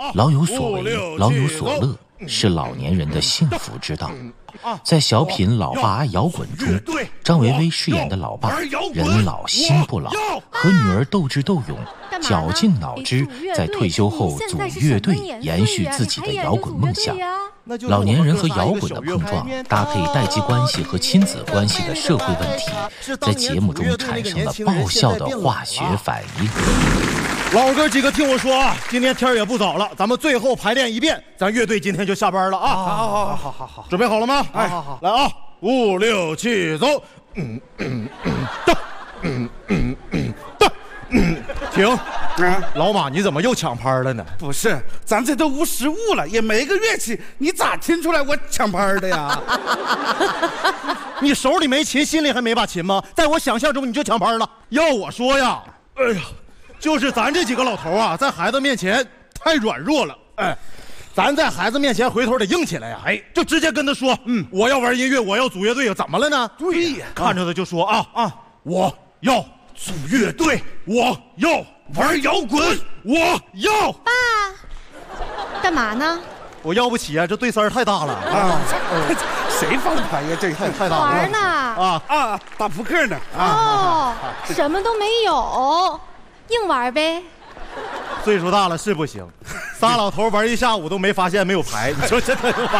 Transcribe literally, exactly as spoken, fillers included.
老有所为，老有所乐，是老年人的幸福之道。在小品《老爸摇滚》中，张维维饰演的老爸人老心不老，和女儿斗智斗勇，绞尽脑汁，在退休后组乐队，延续自己的摇滚梦想。老年人和摇滚的碰撞，搭配代际关系和亲子关系的社会问题，在节目中产生了爆笑的化学反应。 老哥几个听我说啊，今天天也不早了，咱们最后排练一遍，咱乐队今天就下班了啊！ 好好好好好好， 准备好了吗？ 哎，好好， 来啊，五六七走！嗯嗯嗯，到，嗯嗯嗯到，嗯，停！ 啊， 老马你怎么又抢拍了呢？ 不是，咱这都无实物了，也没个乐器，你咋听出来我抢拍的呀？ 你手里没琴，心里还没把琴吗？在我想象中你就抢拍了。要我说呀，哎呀。就是咱这几个老头啊，在孩子面前太软弱了。哎，咱在孩子面前回头得硬起来呀！哎，就直接跟他说，嗯，我要玩音乐，我要组乐队，怎么了呢？ 对呀， 看着他就说啊啊，我要组乐队，我要玩摇滚，我要。 爸，干嘛呢？ 我要不起啊，这对声太大了啊！ 谁放牌呀？这太太大了。 玩呢？ 啊啊，打扑克呢。 哦，什么都没有。硬玩呗， 岁数大了是不行，仨老头玩一下午都没发现没有牌，你说这玩意